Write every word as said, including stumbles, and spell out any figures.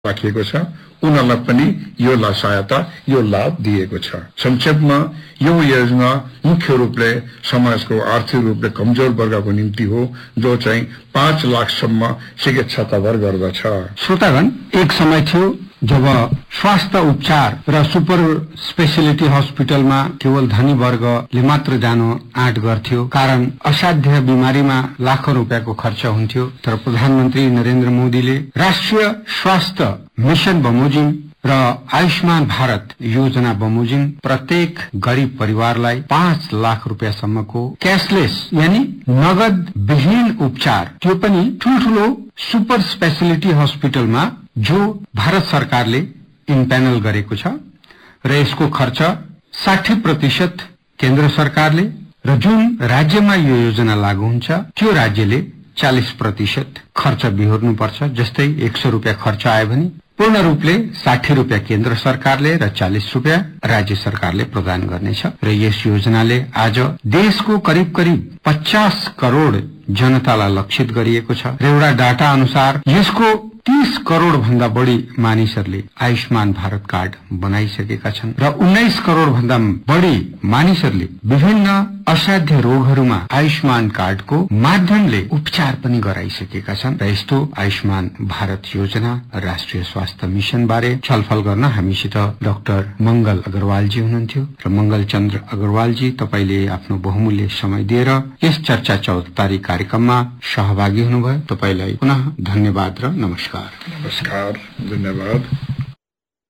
राखिएको छ, उनीहरूलाई पनि यो सहायता यो लाभ दिएको छ। संक्षेपमा यो योजना मुख्य रूपले समाजको आर्थिक रूपले कमजोर वर्गको निम्ति हो, जो चाहिँ पाँच लाखसम्म चिकित्सा कभर गर्दछ। श्रोतागण, एक समय थियो जब स्वास्थ्य उपचार र सुपर स्पेशलिटी हस्पिटलमा केवल धनी वर्गले मात्र जानु आँट गर्थ्यो, कारण असाध्य बिमारीमा लाखौं रुपियाँको खर्च हुन्थ्यो। तर प्रधानमन्त्री नरेन्द्र मोदीले राष्ट्रिय स्वास्थ्य मिशन बमोजिम र आयुष्मान भारत योजना बमोजिम प्रत्येक गरीब परिवारलाई पाँच लाख रुपियाँसम्मको क्याशलेस यानी नगद विहीन उपचार, त्यो पनि ठूल्ठूलो सुपर स्पेशलिटी हस्पिटलमा जो भारत सरकारले इम्प्यानल गरेको छ र यसको खर्च साठी प्रतिशत केन्द्र सरकारले र जुन राज्यमा यो योजना लागू हुन्छ त्यो राज्यले चालीस प्रतिशत खर्च बिहोर्नुपर्छ। जस्तै एक सौ रुपियाँ खर्च आयो भने पूर्ण रूपले साठी रुपियाँ केन्द्र सरकारले र चालीस रुपियाँ राज्य सरकारले प्रदान गर्नेछ। र यस योजनाले आज देशको करिब करिब पचास करोड़ जनतालाई लक्षित गरिएको छ र एउटा डाटा अनुसार यसको तीस करोड़ भन्दा बढ़ी मानिसहरूले आयुष्मान भारत कार्ड बनाइसकेका छन् र उन्नाइस करोड़ भन्दा बढ़ी मानिसहरूले विभिन्न असाध्य रोगहरूमा आयुष्मान कार्डको माध्यमले उपचार पनि गराइसकेका छन्। र यस्तो आयुष्मान भारत योजना राष्ट्रिय स्वास्थ्य मिशन बारे छलफल गर्न हामीसित डाक्टर मंगल अग्रवालजी हुनुहुन्थ्यो। र मंगल चन्द्र अग्रवालजी, तपाईले आफ्नो बहुमूल्य समय दिएर यस चर्चा चौतारी कार्यक्रममा सहभागी हुनुभयो। तपाईलाई पुनः धन्यवाद र नमस्कार। नमस्कार, धन्यवाद।